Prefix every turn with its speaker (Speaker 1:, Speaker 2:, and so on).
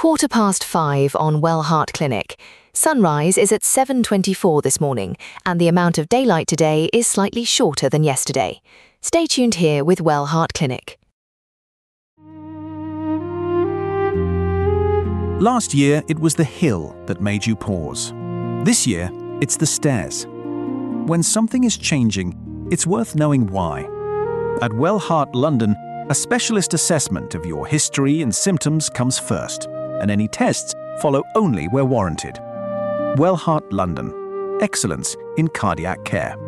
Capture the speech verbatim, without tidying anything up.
Speaker 1: quarter past five on Well Heart Clinic. Sunrise is at seven twenty-four this morning, and the amount of daylight today is slightly shorter than yesterday. Stay tuned here with Well Heart Clinic.
Speaker 2: Last year, it was the hill that made you pause. This year, it's the stairs. When something is changing, it's worth knowing why. At Well Heart London, a specialist assessment of your history and symptoms comes first, and any tests follow only where warranted. Well Heart London. Excellence in cardiac care.